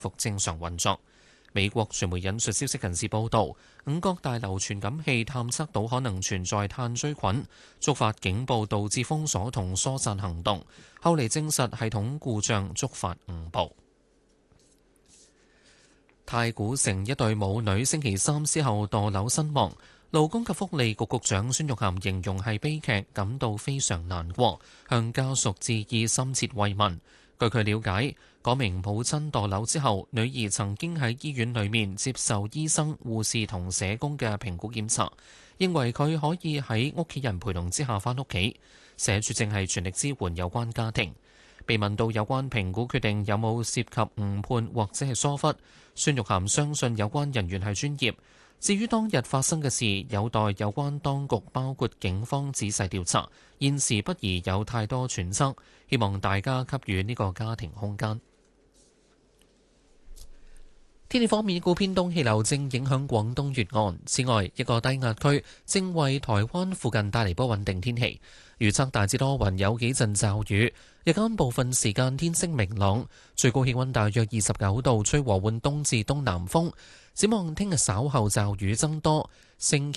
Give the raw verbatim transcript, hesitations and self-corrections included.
復正常運作。美國傳媒引述消息人士報道，五角大樓傳感器探測到可能存在炭疽菌，觸發警報，導致封鎖同疏散行動。後嚟證實系統故障，觸發誤報。太古城一對母女星期三之後墮樓身亡，勞工及福利局局長孫玉菡形容係悲劇，感到非常難過，向家屬致以深切慰問。據佢了解，嗰名母親墮樓之後，女兒曾經喺醫院裏面接受醫生、護士同社工嘅評估檢查，認為佢可以喺屋企人陪同之下返屋企。社署正係全力支援有關家庭。被問到有關評估決定有冇涉及誤判或者係疏忽，孫玉菡相信有關人員係專業。至於當日發生嘅事，有待有關當局包括警方仔細調查，現時不宜有太多揣測，希望大家給予呢個家庭空間。天氣方面，一股偏東氣流正影響廣東沿岸，此外一個低壓區正為台灣附近帶嚟不穩定天氣。預測大致多雲，有幾陣驟雨，日間部分時間天色明朗，最高氣溫大約二十九度，吹和緩東至東南風。展望聽日稍後驟雨增多，星